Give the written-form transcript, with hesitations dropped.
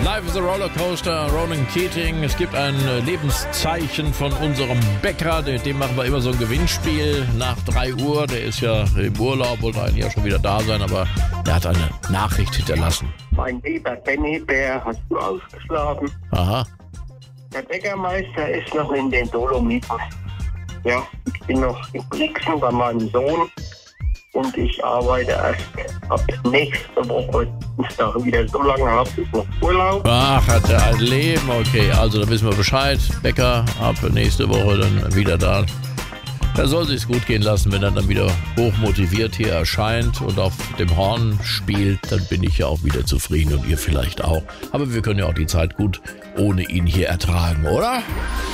Life is a Rollercoaster, Ronan Keating. Es gibt ein Lebenszeichen von unserem Bäcker, dem machen wir immer so ein Gewinnspiel nach 3 Uhr. Der ist ja im Urlaub, wollte eigentlich ja schon wieder da sein, aber der hat eine Nachricht hinterlassen. Mein lieber Benny Bär, hast du ausgeschlafen? Aha. Der Bäckermeister ist noch in den Dolomiten. Ja, ich bin noch in Brixen bei meinem Sohn und ich arbeite erst ab nächste Woche Dienstag wieder. So lange habe ich noch Urlaub. Ach, hat er ein Leben. Okay, also da wissen wir Bescheid. Bäcker ab nächste Woche dann wieder da. Er soll sich's gut gehen lassen, wenn er dann wieder hochmotiviert hier erscheint und auf dem Horn spielt, dann bin ich ja auch wieder zufrieden und ihr vielleicht auch. Aber wir können ja auch die Zeit gut ohne ihn hier ertragen, oder?